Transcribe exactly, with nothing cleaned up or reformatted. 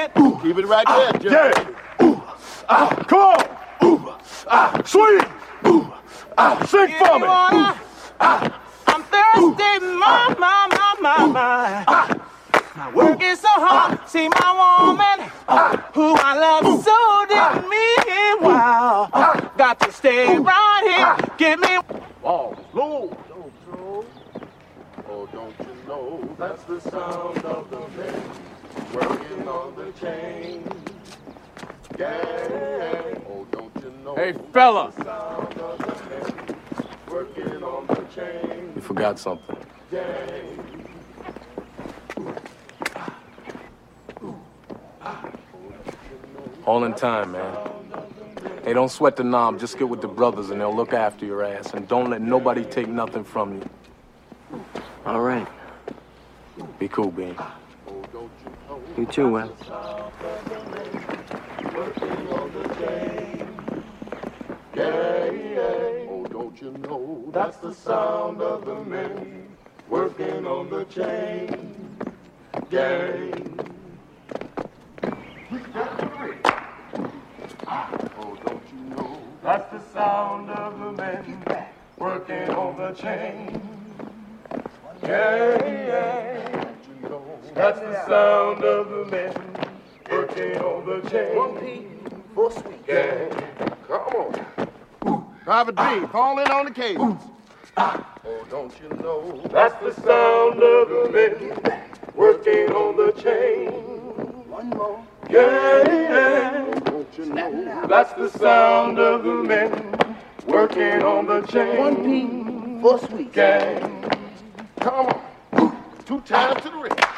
it. Keep it right there, Jim. Yeah. Ooh. Ah. Come on. Ooh. Ah. Sweet. Ooh. Ah. Sing Give for me me. water. Ah. I'm thirsty, my, my, my, my, my. Ah. Working so hard, see my woman, who I love so deep, meanwhile, got to stay right here, give me... Oh, slow. Oh, don't you know that's the sound of the men working on the chain? Yeah. Oh, don't you know? Hey, fella. That's the sound of the men working on the chain. You forgot something. Yeah. All in time, man. Hey, don't sweat the knob. Just get with the brothers and they'll look after your ass. And don't let nobody take nothing from you. All right. Be cool, Bean. You too, Wes. Yeah, yeah. Oh, don't you know that's the sound of the men working on the chain? Gang. Oh, don't you know that's the sound of the men working on the chain? Yeah, yeah. That's the sound of the men working on the chain. One P, four sweet. Yeah. Come on. Private B, fall in on the cadence. Oh, don't you know that's the sound of the men working on the chain? One more. Yeah, yeah. Don't you know that's the sound of the men working on the chain? One P, four sweet. Gang. Come on. Two times to the ring.